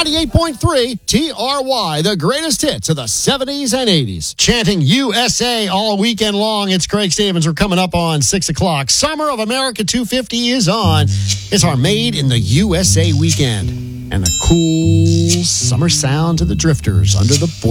98.3 TRY, the greatest hits of the 70s and 80s. Chanting USA all weekend long. It's Craig Stevens. We're coming up on 6 o'clock. Summer of America 250 is on. It's our Made in the USA weekend. And the cool summer sound to the drifters under the